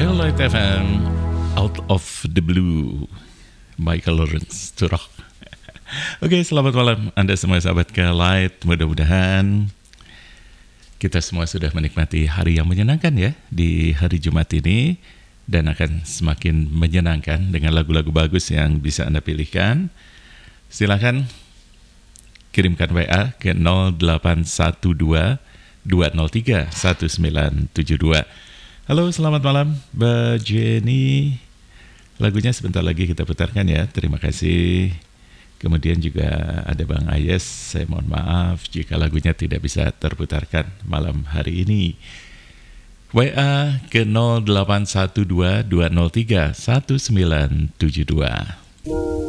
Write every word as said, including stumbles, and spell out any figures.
Light F M, Out of the Blue, Michael Lawrence, to rock. Oke, selamat malam Anda semua sahabat ke Light. Mudah-mudahan kita semua sudah menikmati hari yang menyenangkan ya di hari Jumat ini, dan akan semakin menyenangkan dengan lagu-lagu bagus yang bisa Anda pilihkan. Silakan kirimkan W A ke nol delapan satu dua dua nol tiga satu sembilan tujuh dua. Halo, selamat malam Mbak Jenny. Lagunya sebentar lagi kita putarkan ya, terima kasih. Kemudian juga ada Bang Ayes, saya mohon maaf jika lagunya tidak bisa terputarkan malam hari ini. W A ke nol delapan satu dua dua nol tiga satu sembilan tujuh dua.